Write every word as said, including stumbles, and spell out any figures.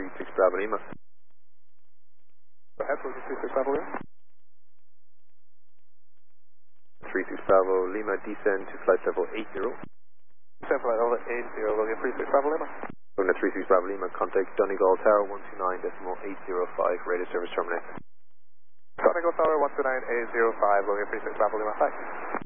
three six Bravo Lima. Go ahead, Logan three six Bravo Lima. three six Bravo Lima, descend to flight level eight zero. Descend flight level eight zero, Logan three six Bravo Lima. Logan three six Bravo Lima, contact Donegal Tower one two nine decimal eight zero five, radio service terminated. Donegal Tower one two nine eight zero five, Logan three six Bravo Lima, bye.